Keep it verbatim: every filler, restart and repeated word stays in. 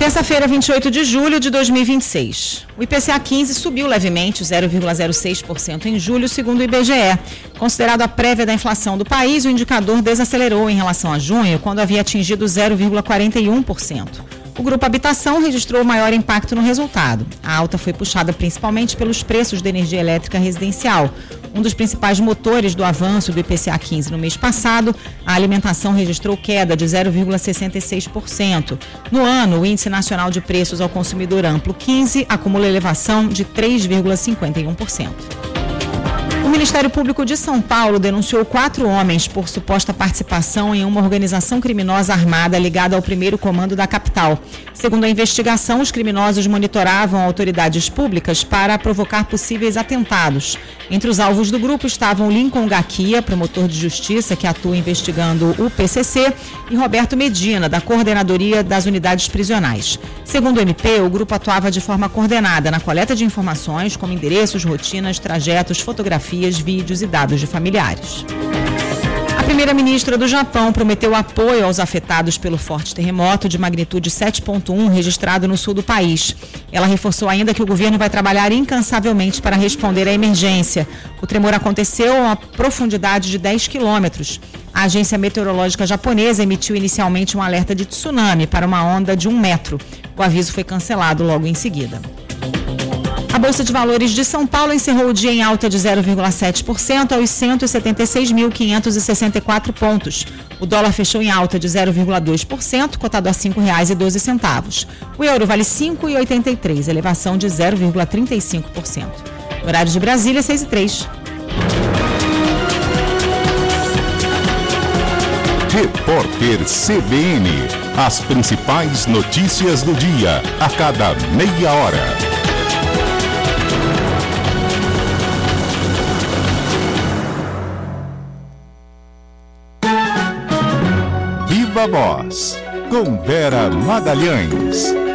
Terça-feira, vinte e oito de julho de dois mil e vinte e seis. O I P C A quinze subiu levemente, zero vírgula zero seis por cento em julho, segundo o I B G E. Considerado a prévia da inflação do país, o indicador desacelerou em relação a junho, quando havia atingido zero vírgula quarenta e um por cento. O Grupo Habitação registrou maior impacto no resultado. A alta foi puxada principalmente pelos preços da energia elétrica residencial. Um dos principais motores do avanço do I P C A quinze no mês passado, a alimentação registrou queda de zero vírgula sessenta e seis por cento. No ano, o Índice Nacional de Preços ao Consumidor Amplo quinze acumula elevação de três vírgula cinquenta e um por cento. O Ministério Público de São Paulo denunciou quatro homens por suposta participação em uma organização criminosa armada ligada ao primeiro comando da capital. Segundo a investigação, os criminosos monitoravam autoridades públicas para provocar possíveis atentados. Entre os alvos do grupo estavam Lincoln Gaquia, promotor de justiça que atua investigando o P C C, e Roberto Medina, da Coordenadoria das Unidades Prisionais. Segundo o M P, o grupo atuava de forma coordenada na coleta de informações, como endereços, rotinas, trajetos, fotografias, vídeos e dados de familiares. A primeira-ministra do Japão prometeu apoio aos afetados pelo forte terremoto de magnitude sete ponto um registrado no sul do país. Ela reforçou ainda que o governo vai trabalhar incansavelmente para responder à emergência. O tremor aconteceu a uma profundidade de dez quilômetros. A agência meteorológica japonesa emitiu inicialmente um alerta de tsunami para uma onda de um metro. O aviso foi cancelado logo em seguida. A Bolsa de Valores de São Paulo encerrou o dia em alta de zero vírgula sete por cento aos cento e setenta e seis mil quinhentos e sessenta e quatro pontos. O dólar fechou em alta de zero vírgula dois por cento, cotado a cinco reais e doze centavos. O euro vale cinco reais e oitenta e três centavos, elevação de zero vírgula trinta e cinco por cento. Horário de Brasília, seis e três. Repórter C B N. As principais notícias do dia, a cada meia hora. Viva Voz, com Vera Magalhães.